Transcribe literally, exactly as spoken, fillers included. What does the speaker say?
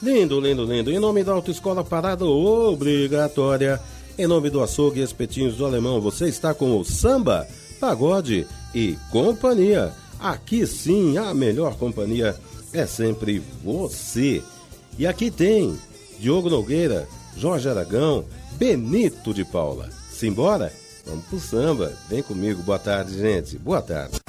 Lindo, lindo, lindo. Em nome da Autoescola Parada Obrigatória, em nome do Açougue e Espetinhos do Alemão, você está com o Samba, Pagode e Companhia. Aqui sim, a melhor companhia é sempre você. E aqui tem Diogo Nogueira, Jorge Aragão, Benito de Paula. Simbora? Vamos pro samba. Vem comigo. Boa tarde, gente. Boa tarde.